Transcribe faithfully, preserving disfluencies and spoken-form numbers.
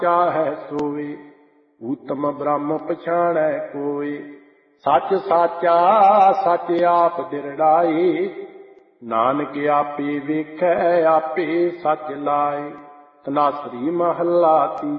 ਚਾਹੈ ਸੋਏ, ਊਤਮ ਬ੍ਰਹਮ ਪਛਾਣੈ ਕੋਇ। ਸੱਚ ਸਾਚਾ ਸੱਚ ਆਪ ਦਿਰੜਾਏ, ਨਾਨਕ ਆਪੇ ਵੇਖੈ ਆਪੇ ਸੱਚ ਲਾਏ। ਧਨਾਸਰੀ ਮਹੱਲਾ ਤੀਜਾ।